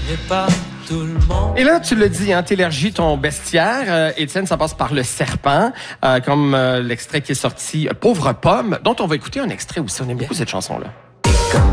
pas tout le monde. Et là, tu le dis, hein, t'élargis ton bestiaire. Étienne, ça passe par Le Serpent, comme l'extrait qui est sorti, Pauvre Pomme, dont on va écouter un extrait aussi. On aime beaucoup cette chanson-là.